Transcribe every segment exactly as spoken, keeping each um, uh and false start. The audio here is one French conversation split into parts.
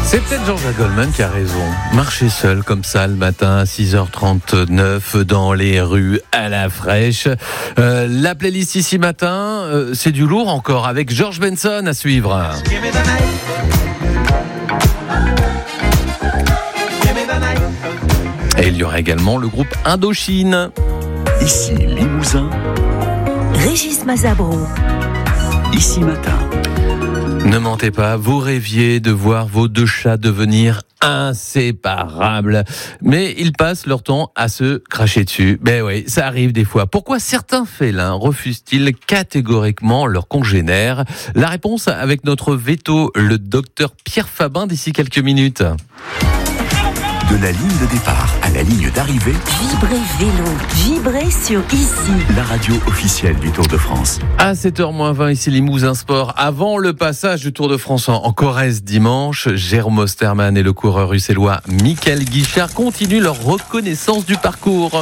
C'est peut-être Jean-Jacques Goldman qui a raison. Marcher seul comme ça le matin à six heures trente-neuf dans les rues à la fraîche. Euh, la playlist ici matin, euh, c'est du lourd encore avec George Benson à suivre. Et il y aura également le groupe Indochine. Ici Limousin. Régis Mazabro. Ici Matin. Ne mentez pas, vous rêviez de voir vos deux chats devenir inséparables. Mais ils passent leur temps à se cracher dessus. Ben oui, ça arrive des fois. Pourquoi certains félins refusent-ils catégoriquement leurs congénères ? La réponse avec notre veto, le docteur Pierre Fabin, d'ici quelques minutes. De la ligne de départ à la ligne d'arrivée, Vibrez vélo, vibrez sur Ici. la radio officielle du Tour de France. À sept heures moins vingt, ici Limousin Sport. Avant le passage du Tour de France en, en Corrèze dimanche, Jérôme Osterman et le coureur russellois Michael Guichard continuent leur reconnaissance du parcours.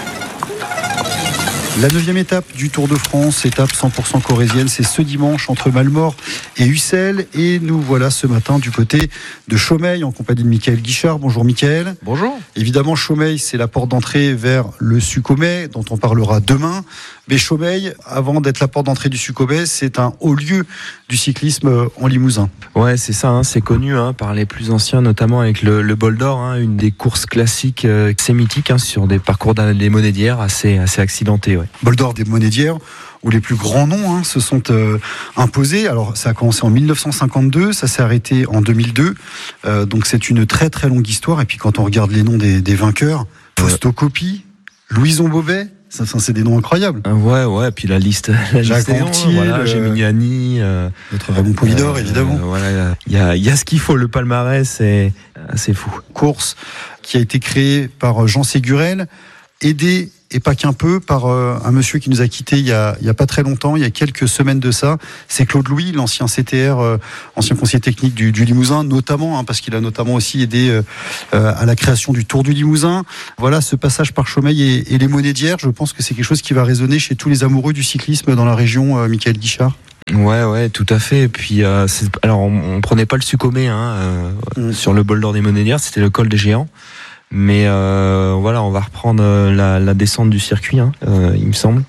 La neuvième étape du Tour de France, étape cent pour cent corrézienne, c'est ce dimanche entre Malmort et Ussel. Et nous voilà ce matin du côté de Chaumeil en compagnie de Michael Guichard. Bonjour Michael. Bonjour. Évidemment, Chaumeil, c'est la porte d'entrée vers le Succomais, dont on parlera demain. Mais Chaumeil, avant d'être la porte d'entrée du Succomais, c'est un haut lieu du cyclisme en Limousin. Ouais, c'est ça, hein, c'est connu hein, par les plus anciens, notamment avec le, le Bol d'Or, hein, une des courses classiques euh, assez mythiques hein, sur des parcours des Monédières assez, assez accidentés. Ouais. Bol d'Or des Monédières, où les plus grands noms hein, se sont euh, imposés. Alors, ça a commencé en dix-neuf cent cinquante-deux, ça s'est arrêté en deux mille deux. Euh, donc, c'est une très très longue histoire. Et puis, quand on regarde les noms des, des vainqueurs, Fausto Coppi, Louison Bobet, ça, ça, c'est des noms incroyables. Euh, ouais, ouais, puis la liste, la Jacques liste Anquetil, voilà, euh, Gemignani, euh, notre Raymond Poulidor, euh, évidemment. Euh, voilà, il y a, il y a ce qu'il faut, le palmarès, c'est assez fou. Course qui a été créée par Jean Ségurel, aidé et pas qu'un peu par euh, un monsieur qui nous a quittés il y a, il y a pas très longtemps, il y a quelques semaines de ça. C'est Claude Louis, l'ancien C T R, euh, ancien conseiller technique du, du Limousin, notamment, hein, parce qu'il a notamment aussi aidé euh, euh, à la création du Tour du Limousin. Voilà, ce passage par Chaumeil et, et les Monédières, je pense que c'est quelque chose qui va résonner chez tous les amoureux du cyclisme dans la région, euh, Michael Guichard. Ouais, ouais, tout à fait. Et puis, euh, c'est, alors, on, on prenait pas le Succomais hein, euh, mmh. sur le Bol d'Or des Monédières, c'était le col des Géants. Mais euh, voilà, on va reprendre la, la descente du circuit, hein, euh, il me semble.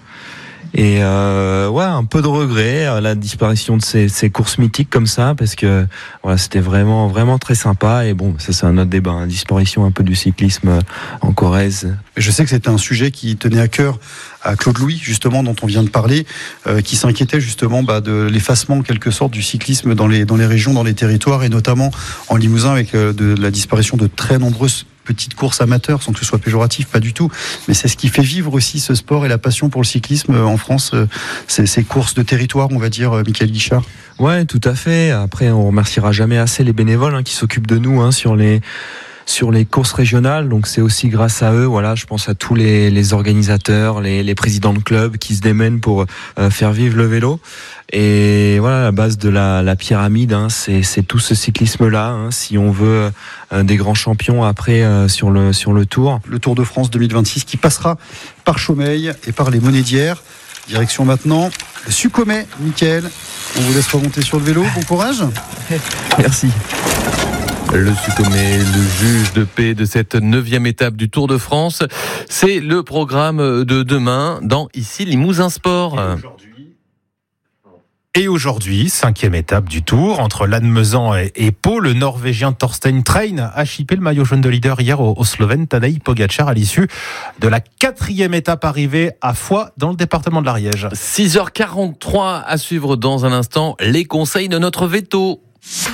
Et euh, ouais, un peu de regret la disparition de ces, ces courses mythiques comme ça, parce que voilà, c'était vraiment vraiment très sympa. Et bon, ça c'est un autre débat, hein, disparition un peu du cyclisme en Corrèze. Je sais que c'était un sujet qui tenait à cœur à Claude Louis, justement, dont on vient de parler, euh, qui s'inquiétait justement bah, de l'effacement en quelque sorte du cyclisme dans les dans les régions, dans les territoires, et notamment en Limousin avec euh, de, de la disparition de très nombreuses petites courses amateurs, sans que ce soit péjoratif, pas du tout, mais c'est ce qui fait vivre aussi ce sport et la passion pour le cyclisme en France, ces, ces courses de territoire, on va dire, Michael Guichard. Ouais, tout à fait. Après, on remerciera jamais assez les bénévoles hein, qui s'occupent de nous hein, sur les sur les courses régionales, donc c'est aussi grâce à eux, voilà, je pense à tous les, les organisateurs, les, les présidents de clubs qui se démènent pour euh, faire vivre le vélo. Et voilà, la base de la, la pyramide, hein, c'est, c'est tout ce cyclisme-là. Hein, si on veut euh, des grands champions après euh, sur le sur le Tour. Le Tour de France deux mille vingt-six qui passera par Chaumeil et par les Monédières. Direction maintenant le Succomais, Michael. On vous laisse remonter sur le vélo. Bon courage. Merci. Le Succomais, le juge de paix de cette neuvième étape du Tour de France. C'est le programme de demain dans Ici Limousin Sport. Et aujourd'hui, et aujourd'hui, cinquième étape du Tour entre Lannemezan et, et Pau. Le Norvégien Thorstein Train a chippé le maillot jaune de leader hier au, au Slovène Tadej Pogačar à l'issue de la quatrième étape arrivée à Foix dans le département de l'Ariège. six heures quarante-trois à suivre dans un instant les conseils de notre veto.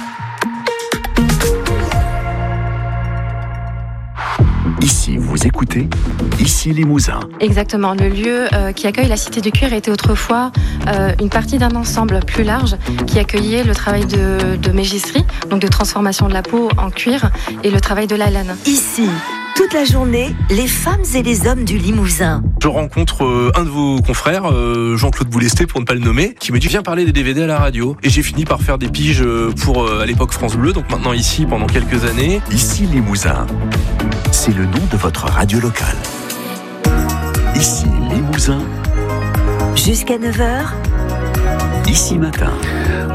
Ici, vous écoutez Ici Limousin. Exactement. Le lieu euh, qui accueille la Cité du Cuir était autrefois euh, une partie d'un ensemble plus large qui accueillait le travail de, de mégisserie, donc de transformation de la peau en cuir, et le travail de la laine. Ici, toute la journée, les femmes et les hommes du Limousin. Je rencontre euh, un de vos confrères, euh, Jean-Claude Boulesté pour ne pas le nommer, qui me dit viens parler des D V D à la radio. Et j'ai fini par faire des piges pour euh, à l'époque France Bleu, donc maintenant ici pendant quelques années. Ici Limousin, c'est le nom de votre radio locale. Ici Limousin. Jusqu'à neuf heures. Ici Matin.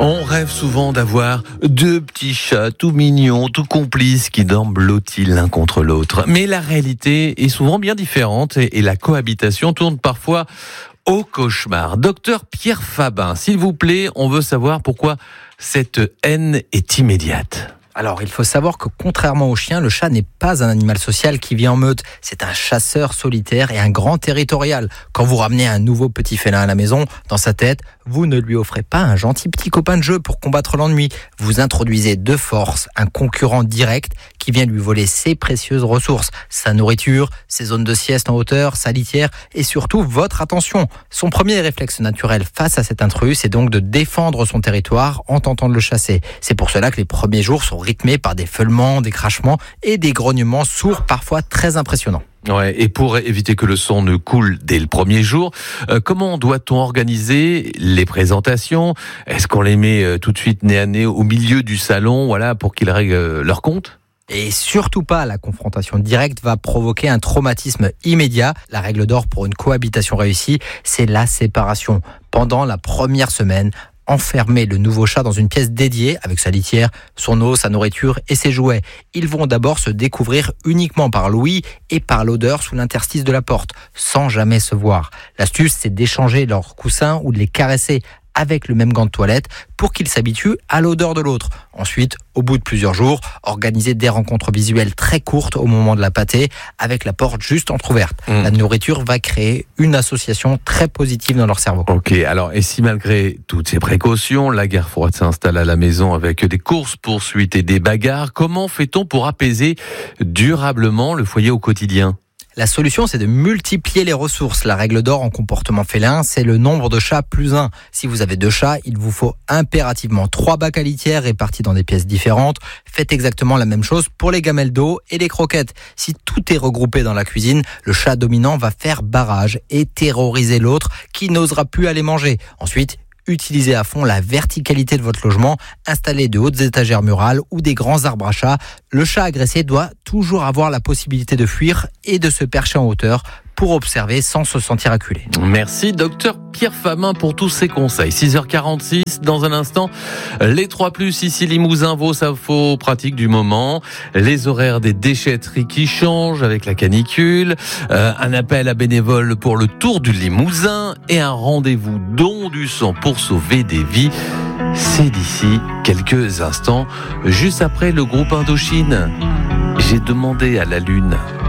On rêve souvent d'avoir deux petits chats tout mignons, tout complices qui dorment blottis l'un contre l'autre. Mais la réalité est souvent bien différente et, et la cohabitation tourne parfois au cauchemar. Docteur Pierre Fabin, s'il vous plaît, on veut savoir pourquoi cette haine est immédiate. Alors, il faut savoir que contrairement au chien, le chat n'est pas un animal social qui vit en meute. C'est un chasseur solitaire et un grand territorial. Quand vous ramenez un nouveau petit félin à la maison, dans sa tête, vous ne lui offrez pas un gentil petit copain de jeu pour combattre l'ennui. Vous introduisez de force un concurrent direct qui vient lui voler ses précieuses ressources, sa nourriture, ses zones de sieste en hauteur, sa litière et surtout votre attention. Son premier réflexe naturel face à cet intrus, c'est donc de défendre son territoire en tentant de le chasser. C'est pour cela que les premiers jours sont rythmés par des feulements, des crachements et des grognements sourds parfois très impressionnants. Ouais, et pour éviter que le son ne coule dès le premier jour, euh, comment doit-on organiser les présentations ? Est-ce qu'on les met euh, tout de suite nez à nez au milieu du salon, voilà, pour qu'ils règlent euh, leur compte ? Et surtout pas, la confrontation directe va provoquer un traumatisme immédiat. La règle d'or pour une cohabitation réussie, c'est la séparation. Pendant la première semaine, enfermer le nouveau chat dans une pièce dédiée avec sa litière, son eau, sa nourriture et ses jouets. Ils vont d'abord se découvrir uniquement par l'ouïe et par l'odeur sous l'interstice de la porte, sans jamais se voir. L'astuce, c'est d'échanger leurs coussins ou de les caresser avec le même gant de toilette pour qu'ils s'habituent à l'odeur de l'autre. Ensuite, au bout de plusieurs jours, organiser des rencontres visuelles très courtes au moment de la pâtée avec la porte juste entrouverte. Mmh. La nourriture va créer une association très positive dans leur cerveau. Ok, alors et si malgré toutes ces précautions, la guerre froide s'installe à la maison avec des courses-poursuites et des bagarres, comment fait-on pour apaiser durablement le foyer au quotidien ? La solution, c'est de multiplier les ressources. La règle d'or en comportement félin, c'est le nombre de chats plus un. Si vous avez deux chats, il vous faut impérativement trois bacs à litière répartis dans des pièces différentes. Faites exactement la même chose pour les gamelles d'eau et les croquettes. Si tout est regroupé dans la cuisine, le chat dominant va faire barrage et terroriser l'autre qui n'osera plus aller manger. Ensuite, utilisez à fond la verticalité de votre logement, installez de hautes étagères murales ou des grands arbres à chat. Le chat agressé doit toujours avoir la possibilité de fuir et de se percher en hauteur pour observer sans se sentir acculé. Merci docteur Pierre Fabin pour tous ces conseils. six heures quarante-six, dans un instant, les trois plus ici Limousin, vos infos pratiques du moment, les horaires des déchetteries qui changent avec la canicule, euh, un appel à bénévoles pour le Tour du Limousin et un rendez-vous don du sang pour sauver des vies. C'est d'ici quelques instants, juste après le groupe Indochine. J'ai demandé à la Lune.